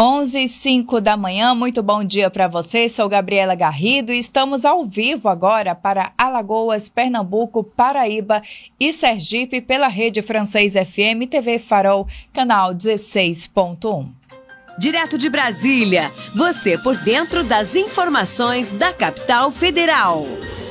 11h05 da manhã, muito bom dia para você, sou Gabriela Garrido e estamos ao vivo agora para Alagoas, Pernambuco, Paraíba e Sergipe pela Rede Francês FM TV Farol, canal 16.1. Direto de Brasília, você por dentro das informações da capital federal.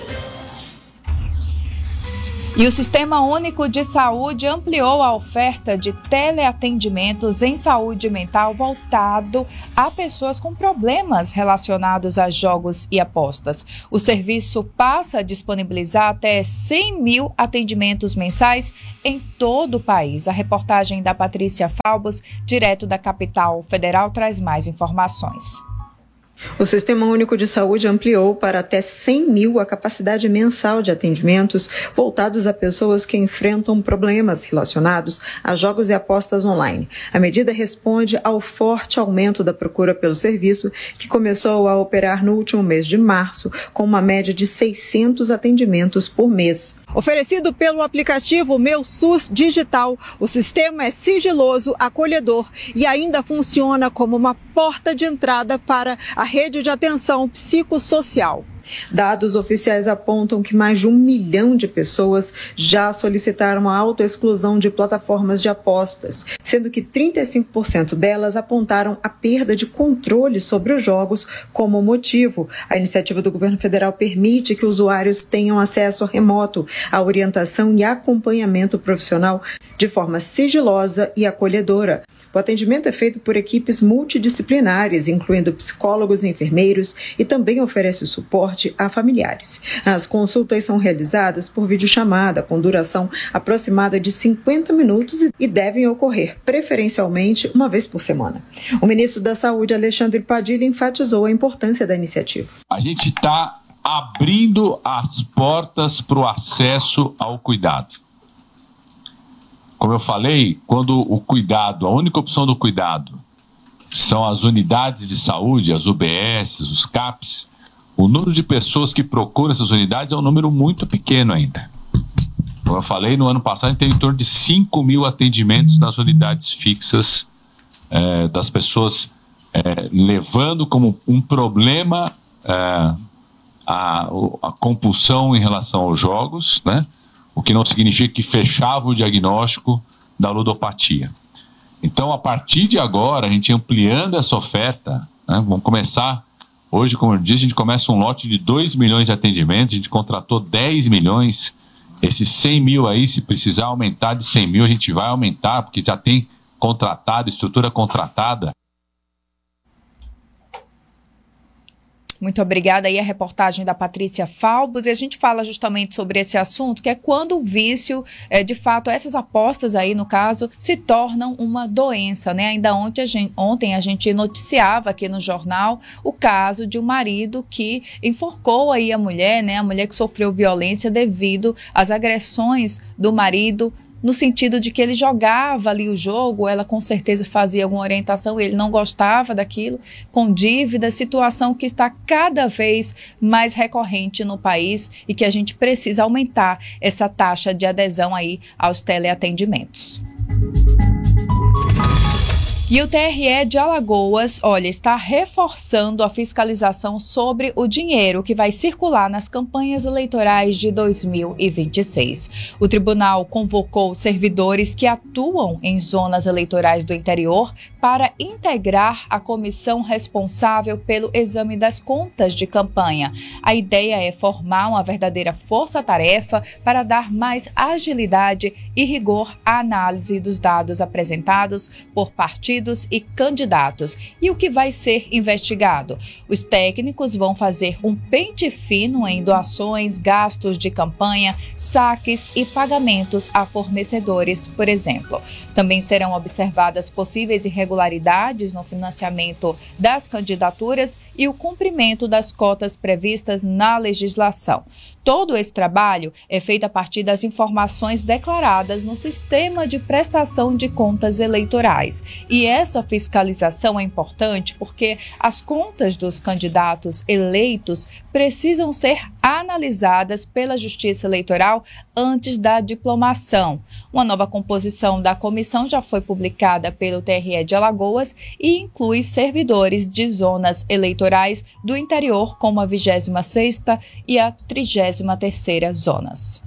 E o Sistema Único de Saúde ampliou a oferta de teleatendimentos em saúde mental voltado a pessoas com problemas relacionados a jogos e apostas. O serviço passa a disponibilizar até 100 mil atendimentos mensais em todo o país. A reportagem da Patrícia Falbos, direto da capital federal, traz mais informações. O Sistema Único de Saúde ampliou para até 100 mil a capacidade mensal de atendimentos voltados a pessoas que enfrentam problemas relacionados a jogos e apostas online. A medida responde ao forte aumento da procura pelo serviço, que começou a operar no último mês de março, com uma média de 600 atendimentos por mês. Oferecido pelo aplicativo Meu SUS Digital, o sistema é sigiloso, acolhedor e ainda funciona como uma porta de entrada para a rede de atenção psicossocial. Dados oficiais apontam que mais de 1 milhão de pessoas já solicitaram a autoexclusão de plataformas de apostas, sendo que 35% delas apontaram a perda de controle sobre os jogos como motivo. A iniciativa do governo federal permite que usuários tenham acesso remoto à orientação e acompanhamento profissional de forma sigilosa e acolhedora. O atendimento é feito por equipes multidisciplinares, incluindo psicólogos e enfermeiros, e também oferece suporte a familiares. As consultas são realizadas por videochamada, com duração aproximada de 50 minutos e devem ocorrer, preferencialmente, uma vez por semana. O ministro da Saúde, Alexandre Padilha, enfatizou a importância da iniciativa. A gente está abrindo as portas para o acesso ao cuidado. Como eu falei, quando o cuidado, a única opção do cuidado são as unidades de saúde, as UBS, os CAPs, o número de pessoas que procuram essas unidades é um número muito pequeno ainda. Como eu falei, no ano passado a gente teve em torno de 5 mil atendimentos nas unidades fixas das pessoas levando como um problema a compulsão em relação aos jogos, né? O que não significa que fechava o diagnóstico da ludopatia. Então, a partir de agora, a gente ampliando essa oferta, né, vamos começar, hoje, como eu disse, a gente começa um lote de 2 milhões de atendimentos, a gente contratou 10 milhões, esses 100 mil aí, se precisar aumentar de 100 mil, a gente vai aumentar, porque já tem contratado, estrutura contratada. Muito obrigada aí a reportagem da Patrícia Falbos, e a gente fala justamente sobre esse assunto, que é quando o vício, de fato, essas apostas aí, no caso, se tornam uma doença, né? Ainda ontem a gente noticiava aqui no jornal o caso de um marido que enforcou aí a mulher, né? A mulher que sofreu violência devido às agressões do marido, no sentido de que ele jogava ali o jogo, ela com certeza fazia alguma orientação, ele não gostava daquilo, com dívida, situação que está cada vez mais recorrente no país e que a gente precisa aumentar essa taxa de adesão aí aos teleatendimentos. E o TRE de Alagoas, está reforçando a fiscalização sobre o dinheiro que vai circular nas campanhas eleitorais de 2026. O tribunal convocou servidores que atuam em zonas eleitorais do interior para integrar a comissão responsável pelo exame das contas de campanha. A ideia é formar uma verdadeira força-tarefa para dar mais agilidade e rigor à análise dos dados apresentados por partidos e candidatos. E o que vai ser investigado? Os técnicos vão fazer um pente fino em doações, gastos de campanha, saques e pagamentos a fornecedores, por exemplo. Também serão observadas possíveis irregularidades no financiamento das candidaturas e o cumprimento das cotas previstas na legislação. Todo esse trabalho é feito a partir das informações declaradas no Sistema de Prestação de Contas Eleitorais e essa fiscalização é importante porque as contas dos candidatos eleitos precisam ser analisadas pela Justiça Eleitoral antes da diplomação. Uma nova composição da comissão já foi publicada pelo TRE de Alagoas e inclui servidores de zonas eleitorais do interior, como a 26ª e a 33ª zonas.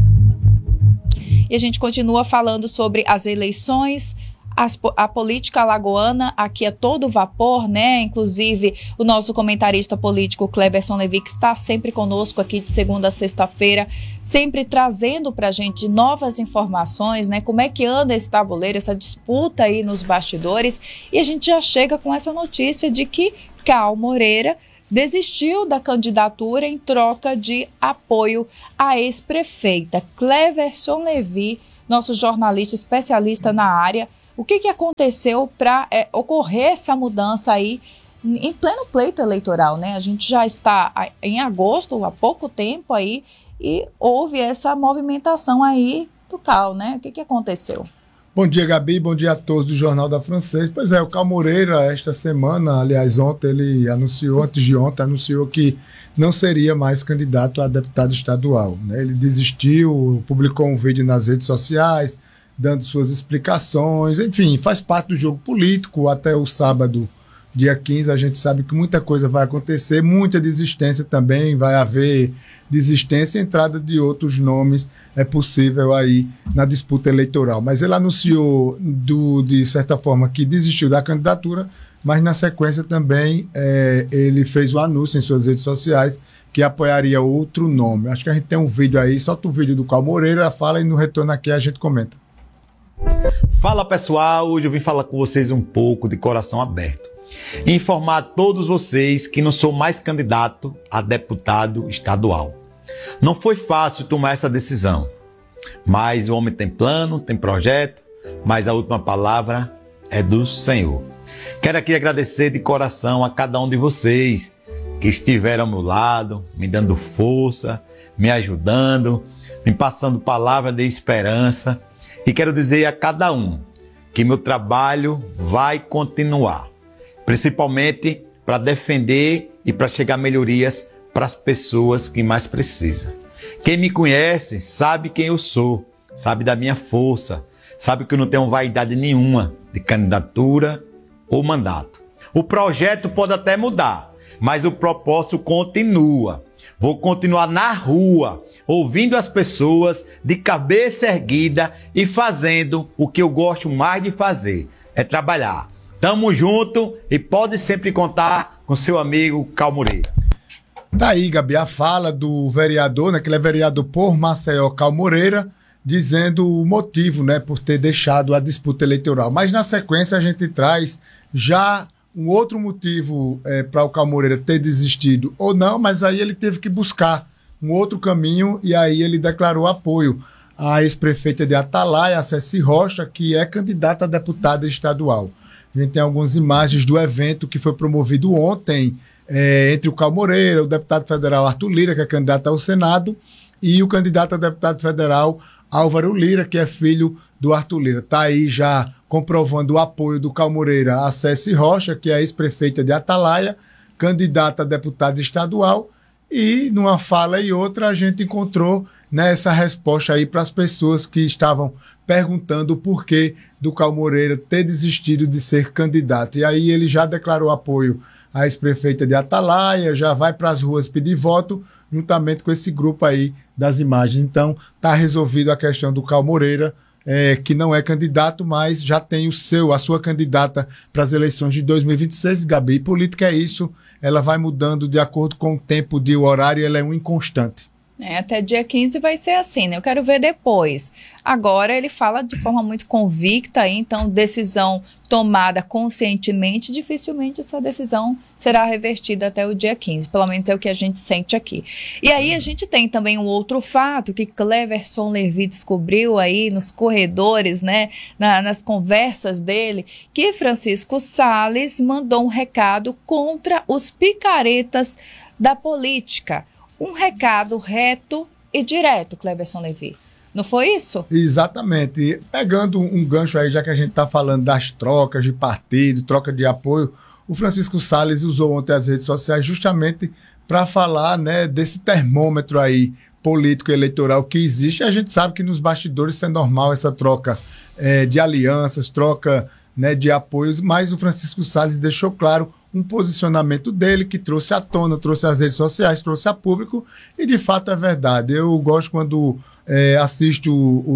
E a gente continua falando sobre as eleições. A política alagoana aqui é todo vapor, né? Inclusive, o nosso comentarista político Cleverson Levi, que está sempre conosco aqui de segunda a sexta-feira, sempre trazendo para a gente novas informações, né? Como é que anda esse tabuleiro, essa disputa aí nos bastidores. E a gente já chega com essa notícia de que Cal Moreira desistiu da candidatura em troca de apoio à ex-prefeita. Cleverson Levi, nosso jornalista especialista na área, o que aconteceu para ocorrer essa mudança aí em pleno pleito eleitoral, né? A gente já está em agosto, há pouco tempo aí, e houve essa movimentação aí do Cal, né? O que aconteceu? Bom dia, Gabi, bom dia a todos do Jornal da Francês. Pois é, o Cal Moreira, esta semana, aliás, ontem, ele anunciou, antes de ontem, anunciou que não seria mais candidato a deputado estadual, né? Ele desistiu, publicou um vídeo nas redes sociais, dando suas explicações, enfim, faz parte do jogo político. Até o sábado, dia 15, a gente sabe que muita coisa vai acontecer, muita desistência também, vai haver desistência e entrada de outros nomes é possível aí na disputa eleitoral. Mas ele anunciou, de certa forma, que desistiu da candidatura, mas na sequência também ele fez o anúncio em suas redes sociais que apoiaria outro nome. Acho que a gente tem um vídeo aí, solta o vídeo do Cal Moreira, fala e no retorno aqui a gente comenta. Fala pessoal, hoje eu vim falar com vocês um pouco de coração aberto e informar a todos vocês que não sou mais candidato a deputado estadual. Não foi fácil tomar essa decisão, mas o homem tem plano, tem projeto, mas a última palavra é do Senhor. Quero aqui agradecer de coração a cada um de vocês que estiveram ao meu lado, me dando força, me ajudando, me passando palavras de esperança. E quero dizer a cada um que meu trabalho vai continuar, principalmente para defender e para chegar melhorias para as pessoas que mais precisam. Quem me conhece sabe quem eu sou, sabe da minha força, sabe que eu não tenho vaidade nenhuma de candidatura ou mandato. O projeto pode até mudar, mas o propósito continua. Vou continuar na rua, ouvindo as pessoas de cabeça erguida e fazendo o que eu gosto mais de fazer, é trabalhar. Tamo junto e pode sempre contar com seu amigo Cal Moreira. Tá aí, Gabi, a fala do vereador, né, que ele é vereador por Maceió, Cal Moreira, dizendo o motivo, né, por ter deixado a disputa eleitoral. Mas na sequência a gente traz já um outro motivo para o Cal Moreira ter desistido ou não, mas aí ele teve que buscar um outro caminho e aí ele declarou apoio à ex-prefeita de Atalaia, a Ceci Rocha, que é candidata a deputada estadual. A gente tem algumas imagens do evento que foi promovido ontem entre o Cal Moreira, o deputado federal Arthur Lira, que é candidato ao Senado, e o candidato a deputado federal Álvaro Lira, que é filho do Arthur Lira. Está aí já comprovando o apoio do Cal Moreira a Ceci Rocha, que é ex-prefeita de Atalaia, candidata a deputada estadual, e numa fala e outra a gente encontrou essa resposta aí para as pessoas que estavam perguntando o porquê do Cal Moreira ter desistido de ser candidato. E aí ele já declarou apoio à ex-prefeita de Atalaia, já vai para as ruas pedir voto, juntamente com esse grupo aí das imagens. Então, está resolvido a questão do Cal Moreira, que não é candidato, mas já tem a sua candidata para as eleições de 2026, Gabi. Política é isso, ela vai mudando de acordo com o tempo de horário, ela é um inconstante. Até dia 15 vai ser assim, né? Eu quero ver depois. Agora ele fala de forma muito convicta, então decisão tomada conscientemente, dificilmente essa decisão será revertida até o dia 15, pelo menos é o que a gente sente aqui. E aí a gente tem também um outro fato que Cleverson Levi descobriu aí nos corredores, né? Nas conversas dele, que Francisco Salles mandou um recado contra os picaretas da política. Um recado reto e direto, Cleverson Levi. Não foi isso? Exatamente. Pegando um gancho aí, já que a gente está falando das trocas de partido, troca de apoio, o Francisco Salles usou ontem as redes sociais justamente para falar, né, desse termômetro aí político e eleitoral que existe. A gente sabe que nos bastidores isso é normal, essa troca de alianças, troca, né, de apoios, mas o Francisco Salles deixou claro um posicionamento dele que trouxe à tona, trouxe às redes sociais, trouxe a público, e de fato é verdade. Eu gosto quando assisto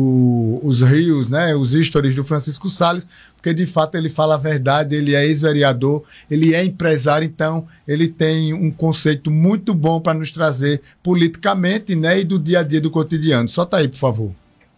os reels, né, os stories do Francisco Salles, porque de fato ele fala a verdade, ele é ex-vereador, ele é empresário, então ele tem um conceito muito bom para nos trazer politicamente, né, e do dia a dia do cotidiano. Solta aí, por favor.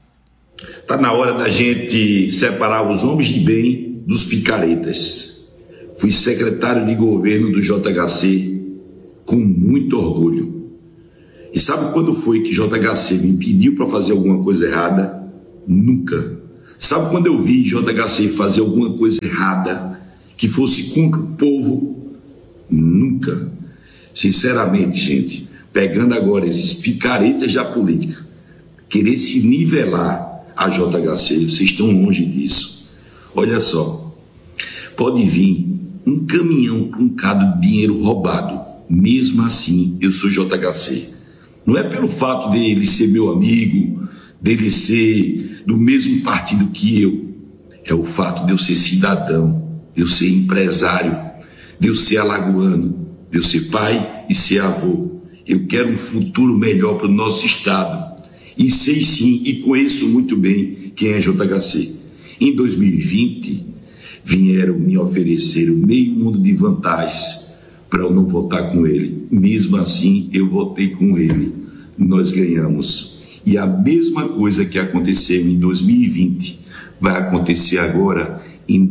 Está na hora da gente separar os homens de bem dos picaretas. Fui secretário de governo do JHC com muito orgulho. E sabe quando foi que JHC me pediu para fazer alguma coisa errada? Nunca. Sabe quando eu vi JHC fazer alguma coisa errada que fosse contra o povo? Nunca. Sinceramente, gente, pegando agora esses picaretas da política, querer se nivelar a JHC, vocês estão longe disso. Olha só, pode vir um caminhão com um bocado de dinheiro roubado, mesmo assim eu sou JHC. Não é pelo fato dele ser meu amigo, dele ser do mesmo partido que eu, é o fato de eu ser cidadão, de eu ser empresário, de eu ser alagoano, de eu ser pai e ser avô. Eu quero um futuro melhor para o nosso estado. E sei sim, e conheço muito bem quem é JHC. Em 2020, vieram me oferecer meio mundo de vantagens para eu não votar com ele. Mesmo assim, eu votei com ele. Nós ganhamos. E a mesma coisa que aconteceu em 2020 vai acontecer agora em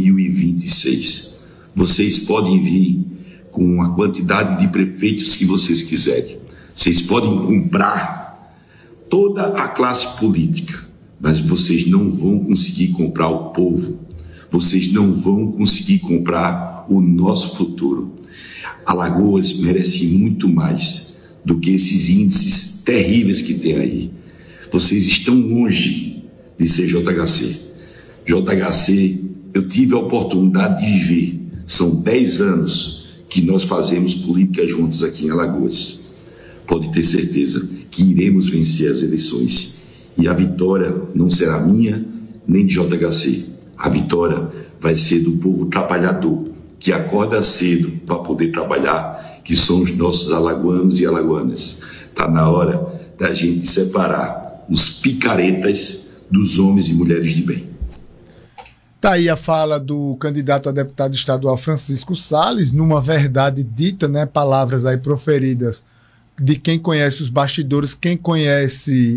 2026. Vocês podem vir com a quantidade de prefeitos que vocês quiserem. Vocês podem comprar toda a classe política, mas vocês não vão conseguir comprar o povo, vocês não vão conseguir comprar o nosso futuro. Alagoas merece muito mais do que esses índices terríveis que tem aí. Vocês estão longe de ser JHC. JHC, eu tive a oportunidade de viver, são 10 anos que nós fazemos política juntos aqui em Alagoas. Pode ter certeza que iremos vencer as eleições. E a vitória não será minha, nem de JHC. A vitória vai ser do povo trabalhador, que acorda cedo para poder trabalhar, que são os nossos alagoanos e alagoanas. Está na hora da gente separar os picaretas dos homens e mulheres de bem. Está aí a fala do candidato a deputado estadual Francisco Salles, numa verdade dita, né, palavras aí proferidas de quem conhece os bastidores, quem conhece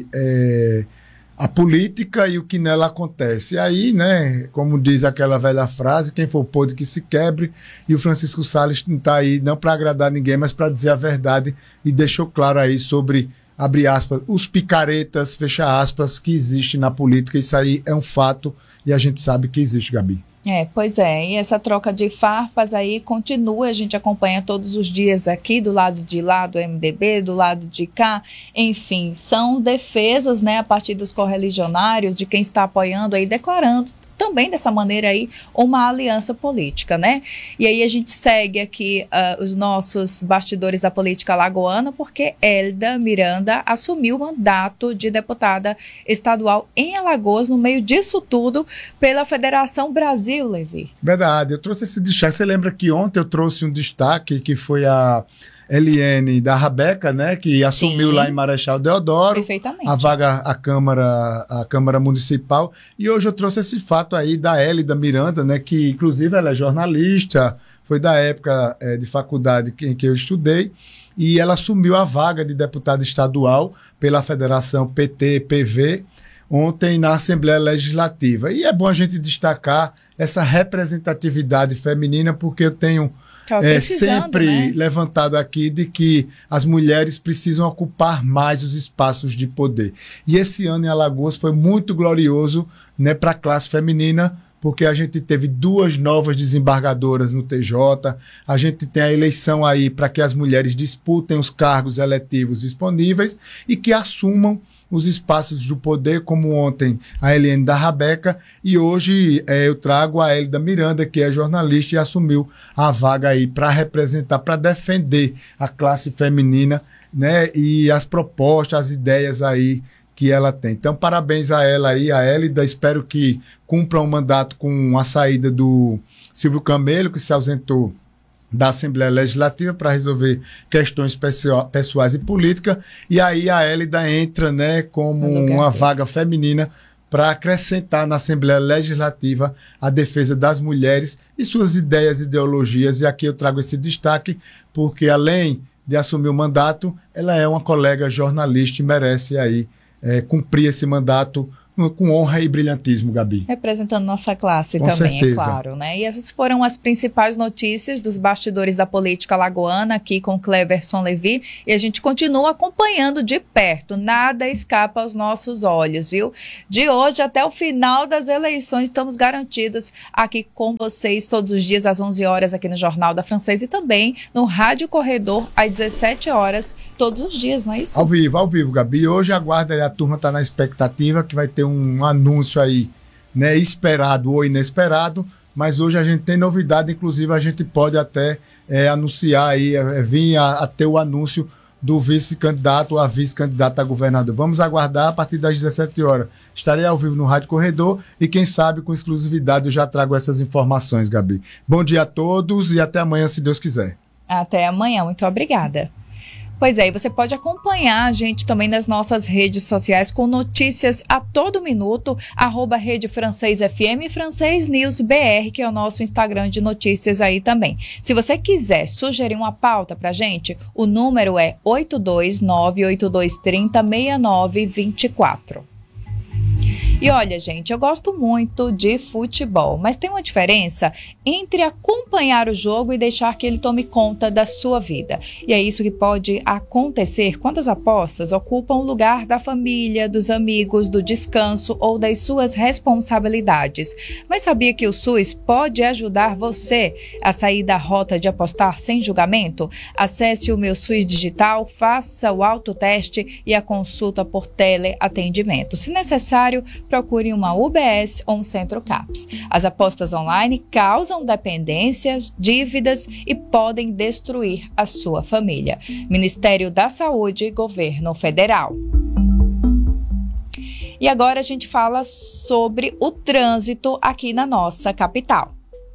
a política e o que nela acontece. E aí, né, como diz aquela velha frase, quem for podre que se quebre, e o Francisco Salles está aí não para agradar ninguém, mas para dizer a verdade, e deixou claro aí sobre, abre aspas, os picaretas, fecha aspas, que existe na política. Isso aí é um fato e a gente sabe que existe, Gabi. Pois é, e essa troca de farpas aí continua, a gente acompanha todos os dias aqui, do lado de lá do MDB, do lado de cá, enfim, são defesas, né, a partir dos correligionários, de quem está apoiando aí, declarando também dessa maneira aí uma aliança política, né? E aí a gente segue aqui os nossos bastidores da política alagoana, porque Hélida Miranda assumiu o mandato de deputada estadual em Alagoas, no meio disso tudo, pela Federação Brasil, Levi. Verdade, eu trouxe esse destaque. Você lembra que ontem eu trouxe um destaque que foi a Eliane da Rabeca, né, que assumiu lá em Marechal Deodoro, perfeitamente, a vaga à Câmara Municipal, e hoje eu trouxe esse fato aí da Hélida Miranda, né, que inclusive ela é jornalista, foi da época de faculdade em que eu estudei, e ela assumiu a vaga de deputada estadual pela Federação PT-PV ontem na Assembleia Legislativa. E é bom a gente destacar essa representatividade feminina, porque eu tenho sempre, né, levantado aqui de que as mulheres precisam ocupar mais os espaços de poder. E esse ano em Alagoas foi muito glorioso, né, para a classe feminina, porque a gente teve 2 novas desembargadoras no TJ, a gente tem a eleição aí para que as mulheres disputem os cargos eletivos disponíveis e que assumam os espaços do poder, como ontem a Eliane da Rabeca, e hoje eu trago a Hélida Miranda, que é jornalista e assumiu a vaga aí para representar, para defender a classe feminina, né, e as propostas, as ideias aí que ela tem. Então, parabéns a ela aí, a Hélida, espero que cumpra um mandato com a saída do Silvio Camelo, que se ausentou da Assembleia Legislativa para resolver questões pessoais e políticas, e aí a Hélida entra, né, como uma vaga feminina para acrescentar na Assembleia Legislativa a defesa das mulheres e suas ideias e ideologias, e aqui eu trago esse destaque, porque além de assumir o mandato, ela é uma colega jornalista e merece aí cumprir esse mandato com honra e brilhantismo, Gabi. Representando nossa classe com também, certeza. É claro, né? E essas foram as principais notícias dos bastidores da política alagoana, aqui com Cleverson Levi, e a gente continua acompanhando de perto, nada escapa aos nossos olhos, viu? De hoje até o final das eleições, estamos garantidos aqui com vocês todos os dias às 11 horas aqui no Jornal da Francesa e também no Rádio Corredor às 17 horas, todos os dias, não é isso? Ao vivo, Gabi. Hoje aguarda aí, a turma está na expectativa que vai ter um anúncio aí, né, esperado ou inesperado, mas hoje a gente tem novidade, inclusive a gente pode até anunciar aí, vir a ter o anúncio do vice-candidato ou a vice-candidata a governador. Vamos aguardar a partir das 17 horas. Estarei ao vivo no Rádio Corredor e quem sabe com exclusividade eu já trago essas informações, Gabi. Bom dia a todos e até amanhã, se Deus quiser. Até amanhã, muito obrigada. Pois é, e você pode acompanhar a gente também nas nossas redes sociais com notícias a todo minuto, @Rede Francês FM e Francês News BR, que é o nosso Instagram de notícias aí também. Se você quiser sugerir uma pauta pra gente, o número é 82982306924. E olha, gente, eu gosto muito de futebol, mas tem uma diferença entre acompanhar o jogo e deixar que ele tome conta da sua vida. E é isso que pode acontecer quando as apostas ocupam o lugar da família, dos amigos, do descanso ou das suas responsabilidades. Mas sabia que o SUS pode ajudar você a sair da rota de apostar sem julgamento? Acesse o Meu SUS Digital, faça o autoteste e a consulta por teleatendimento. Se necessário, procure uma UBS ou um centro CAPS. As apostas online causam dependências, dívidas e podem destruir a sua família. Ministério da Saúde e Governo Federal. E agora a gente fala sobre o trânsito aqui na nossa capital.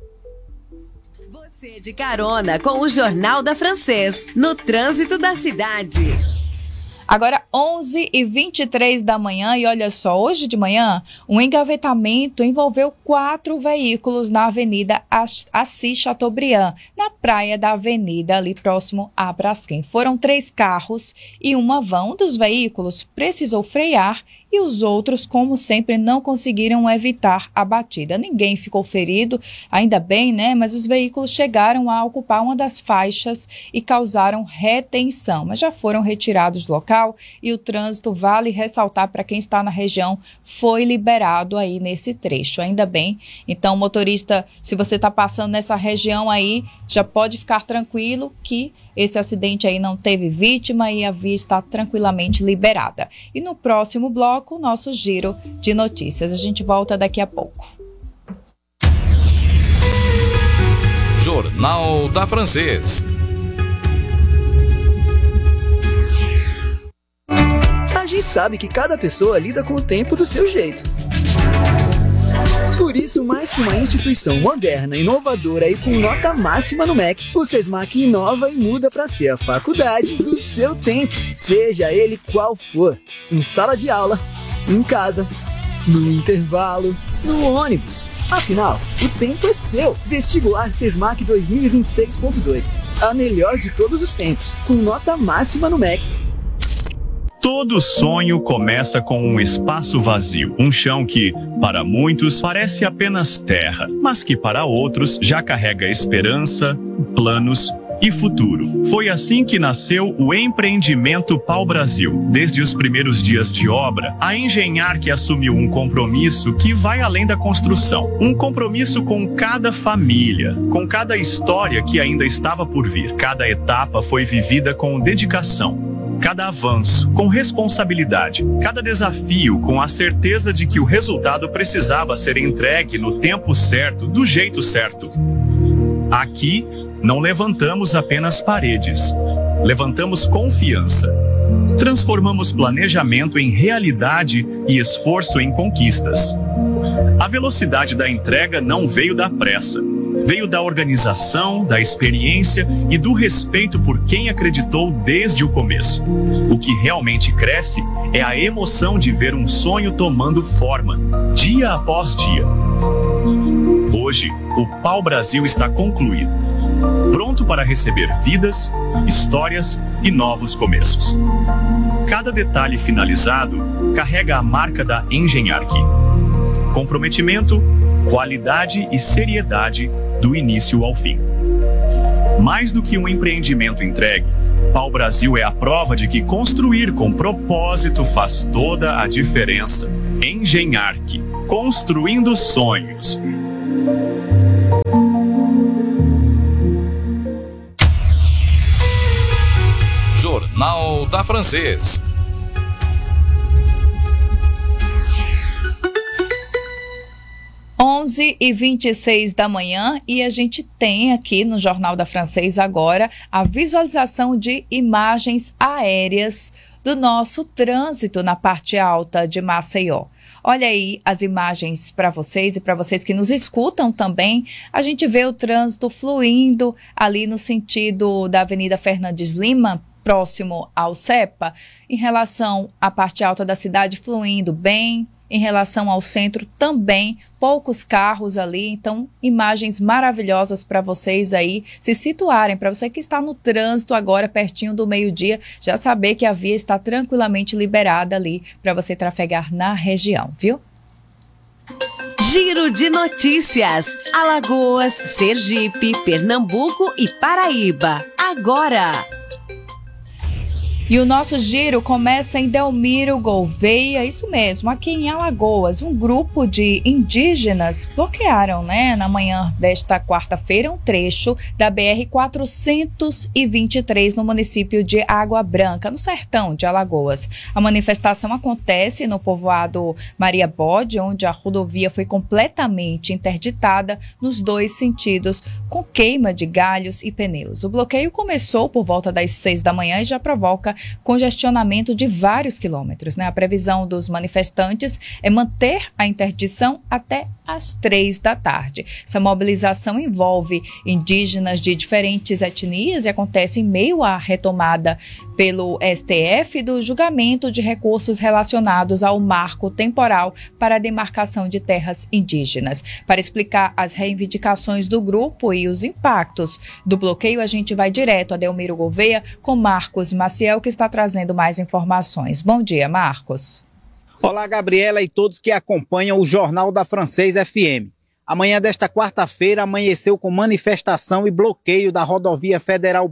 Você de carona com o Jornal da Francês, no trânsito da cidade. Agora 11h23 da manhã e olha só, hoje de manhã um engavetamento envolveu 4 veículos na Avenida Assis Chateaubriand, na praia da Avenida ali próximo a Braskem. Foram 3 carros e uma van. Um dos veículos precisou frear e os outros, como sempre, não conseguiram evitar a batida. Ninguém ficou ferido, ainda bem, né? Mas os veículos chegaram a ocupar uma das faixas e causaram retenção, mas já foram retirados do local e o trânsito, vale ressaltar para quem está na região, foi liberado aí nesse trecho, ainda bem. Então, motorista, se você está passando nessa região aí, já pode ficar tranquilo que esse acidente aí não teve vítima e a via está tranquilamente liberada. E no próximo bloco, o nosso giro de notícias. A gente volta daqui a pouco. Jornal da Francês. A gente sabe que cada pessoa lida com o tempo do seu jeito. Por isso, mais que uma instituição moderna, inovadora e com nota máxima no MEC, o SESMAC inova e muda para ser a faculdade do seu tempo, seja ele qual for. Em sala de aula, em casa, no intervalo, no ônibus. Afinal, o tempo é seu. Vestibular SESMAC 2026.2. A melhor de todos os tempos, com nota máxima no MEC. Todo sonho começa com um espaço vazio, um chão que, para muitos, parece apenas terra, mas que para outros já carrega esperança, planos e futuro. Foi assim que nasceu o Empreendimento Pau Brasil. Desde os primeiros dias de obra, a Engenhar que assumiu um compromisso que vai além da construção. Um compromisso com cada família, com cada história que ainda estava por vir. Cada etapa foi vivida com dedicação, Cada avanço com responsabilidade, cada desafio com a certeza de que o resultado precisava ser entregue no tempo certo, do jeito certo. Aqui, não levantamos apenas paredes, levantamos confiança. Transformamos planejamento em realidade e esforço em conquistas. A velocidade da entrega não veio da pressa. Veio da organização, da experiência e do respeito por quem acreditou desde o começo. O que realmente cresce é a emoção de ver um sonho tomando forma, dia após dia. Hoje, o Pau Brasil está concluído, pronto para receber vidas, histórias e novos começos. Cada detalhe finalizado carrega a marca da Engenharc. Comprometimento, qualidade e seriedade do início ao fim. Mais do que um empreendimento entregue, Pau Brasil é a prova de que construir com propósito faz toda a diferença. Engenharc, construindo sonhos. Jornal da Francês. Onze e 26 da manhã, e a gente tem aqui no Jornal da Francês agora a visualização de imagens aéreas do nosso trânsito na parte alta de Maceió. Olha aí as imagens para vocês e para vocês que nos escutam também. A gente vê o trânsito fluindo ali no sentido da Avenida Fernandes Lima, próximo ao CEPA, em relação à parte alta da cidade fluindo bem. Em relação ao centro também, poucos carros ali, então imagens maravilhosas para vocês aí se situarem, para você que está no trânsito agora pertinho do meio-dia, já saber que a via está tranquilamente liberada ali para você trafegar na região, viu? Giro de notícias. Alagoas, Sergipe, Pernambuco e Paraíba. Agora! E o nosso giro começa em Delmiro Gouveia, isso mesmo, aqui em Alagoas. Um grupo de indígenas bloquearam, na manhã desta quarta-feira, um trecho da BR-423 no município de Água Branca, no sertão de Alagoas. A manifestação acontece no povoado Maria Bode, onde a rodovia foi completamente interditada nos dois sentidos, com queima de galhos e pneus. O bloqueio começou por volta das 6 da manhã e já provoca congestionamento de vários quilômetros. A previsão dos manifestantes é manter a interdição até às 3 da tarde. Essa mobilização envolve indígenas de diferentes etnias e acontece em meio à retomada pelo STF do julgamento de recursos relacionados ao marco temporal para a demarcação de terras indígenas. Para explicar as reivindicações do grupo e os impactos do bloqueio, a gente vai direto a Delmiro Gouveia com Marcos Maciel, que está trazendo mais informações. Bom dia, Marcos. Olá, Gabriela e todos que acompanham o Jornal da Francês FM. Amanhã desta quarta-feira amanheceu com manifestação e bloqueio da rodovia federal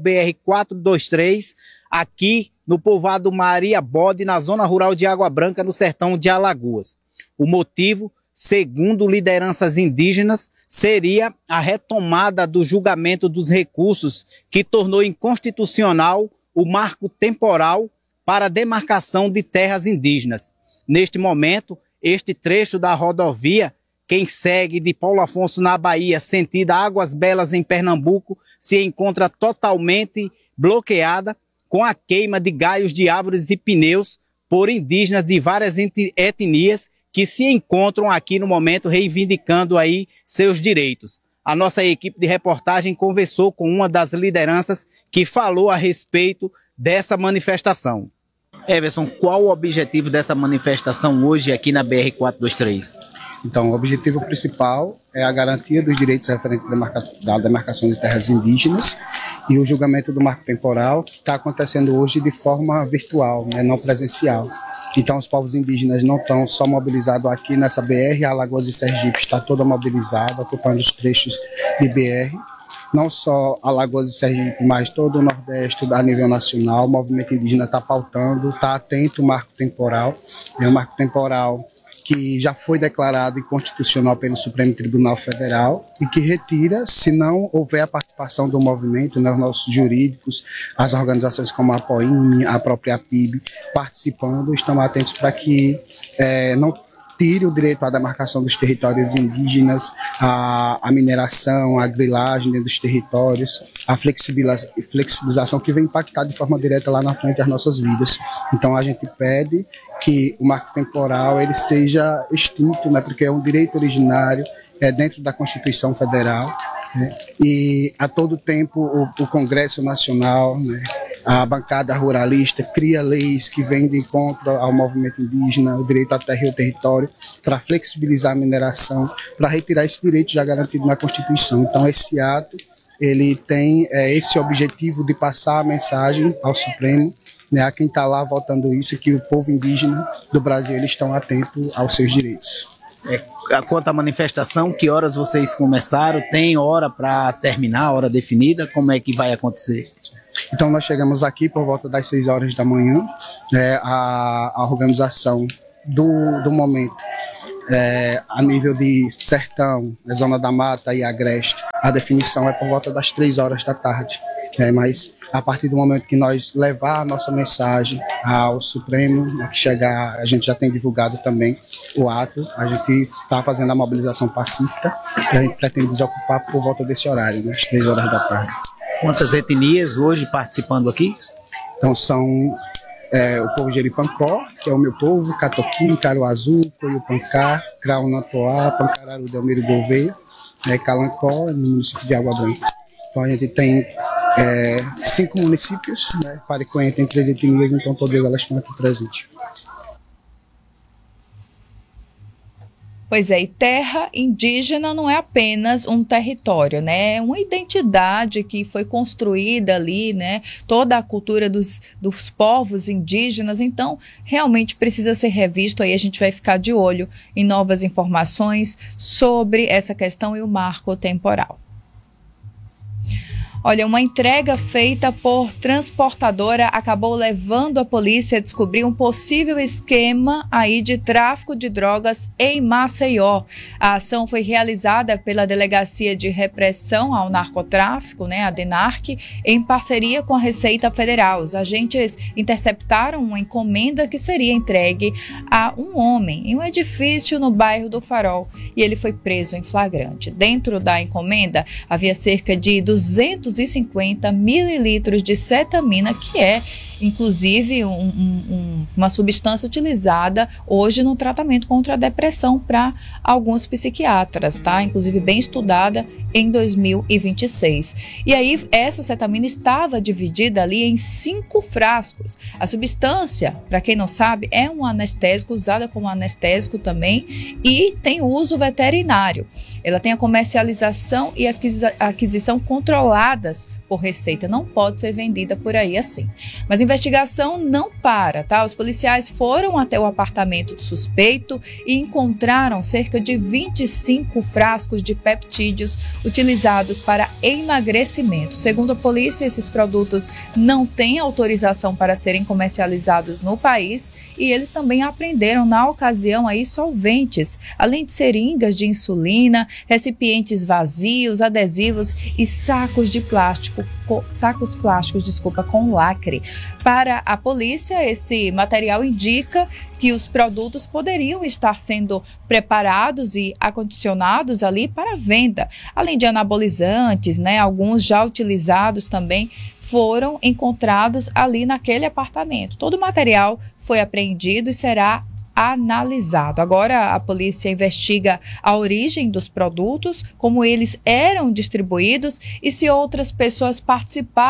BR-423 aqui no povoado Maria Bode, na zona rural de Água Branca, no sertão de Alagoas. O motivo, segundo lideranças indígenas, seria a retomada do julgamento dos recursos que tornou inconstitucional o marco temporal para a demarcação de terras indígenas. Neste momento, este trecho da rodovia, quem segue de Paulo Afonso na Bahia, sentido Águas Belas em Pernambuco, se encontra totalmente bloqueada com a queima de galhos de árvores e pneus por indígenas de várias etnias que se encontram aqui no momento reivindicando aí seus direitos. A nossa equipe de reportagem conversou com uma das lideranças que falou a respeito dessa manifestação. Everson, qual o objetivo dessa manifestação hoje aqui na BR-423? Então, o objetivo principal é a garantia dos direitos referentes à demarcação de terras indígenas e o julgamento do marco temporal, que está acontecendo hoje de forma virtual, não presencial. Então, os povos indígenas não estão só mobilizados aqui nessa BR, Alagoas e Sergipe está toda mobilizada, ocupando os trechos de BR. Não só Alagoas e Sergipe, mas todo o Nordeste a nível nacional. O movimento indígena está pautando, está atento ao marco temporal. É um marco temporal que já foi declarado inconstitucional pelo Supremo Tribunal Federal e que retira, se não houver a participação do movimento, né, os nossos jurídicos, as organizações como a APOIM, a própria PIB, participando, estão atentos para que não tire o direito à demarcação dos territórios indígenas, a mineração, a grilagem dentro dos territórios, a flexibilização que vem impactar de forma direta lá na frente as nossas vidas. Então a gente pede que o marco temporal ele seja extinto, né, porque é um direito originário, dentro da Constituição Federal, né, e a todo tempo o Congresso Nacional, né, a bancada ruralista cria leis que vêm de encontro ao movimento indígena, o direito à terra e ao território, para flexibilizar a mineração, para retirar esse direito já garantido na Constituição. Então esse ato ele tem esse objetivo de passar a mensagem ao Supremo, né, a quem está lá votando isso, que o povo indígena do Brasil eles estão atentos aos seus direitos. Quanto à manifestação, que horas vocês começaram? Tem hora para terminar, hora definida? Como é que vai acontecer? Então nós chegamos aqui por volta das 6 horas da manhã, né, a organização do momento, a nível de Sertão, Zona da Mata e Agreste, a definição é por volta das 3 horas da tarde, né, mas a partir do momento que nós levar a nossa mensagem ao Supremo, que chegar, a gente já tem divulgado também o ato, a gente está fazendo a mobilização pacífica e a gente pretende desocupar por volta desse horário, né, às 3 horas da tarde. Quantas etnias hoje participando aqui? Então são o povo Jeripancó, que é o meu povo, Catoquim, Caruazu, Coiupancá, Craunatoá, Pancararu, Delmiro Gouveia, Calancó, no município de Água Branca. Então a gente tem 5 municípios, né, Pariconha tem 3 etnias, então todas elas estão aqui presentes. Pois é, e terra indígena não é apenas um território, né? É uma identidade que foi construída ali, né? Toda a cultura dos povos indígenas, então realmente precisa ser revisto. Aí a gente vai ficar de olho em novas informações sobre essa questão e o marco temporal. Olha, uma entrega feita por transportadora acabou levando a polícia a descobrir um possível esquema aí de tráfico de drogas em Maceió. A ação foi realizada pela Delegacia de Repressão ao Narcotráfico, né, a DENARC, em parceria com a Receita Federal. Os agentes interceptaram uma encomenda que seria entregue a um homem em um edifício no bairro do Farol e ele foi preso em flagrante. Dentro da encomenda havia cerca de 250 mililitros de cetamina, que é inclusive uma substância utilizada hoje no tratamento contra a depressão para alguns psiquiatras, tá? Inclusive bem estudada em 2026. E aí essa cetamina estava dividida ali em 5 frascos. A substância, para quem não sabe, é um anestésico, usada como anestésico também e tem uso veterinário. Ela tem a comercialização e aquisição controladas por Receita, não pode ser vendida por aí assim. Mas a investigação não para, tá? Os policiais foram até o apartamento do suspeito e encontraram cerca de 25 frascos de peptídeos utilizados para emagrecimento. Segundo a polícia, esses produtos não têm autorização para serem comercializados no país e eles também apreenderam na ocasião aí solventes, além de seringas de insulina, recipientes vazios, adesivos e sacos plásticos, com lacre. Para a polícia, esse material indica que os produtos poderiam estar sendo preparados e acondicionados ali para venda, além de anabolizantes, né? Alguns já utilizados também foram encontrados ali naquele apartamento. Todo o material foi apreendido e será analisado. Agora a polícia investiga a origem dos produtos, como eles eram distribuídos e se outras pessoas participaram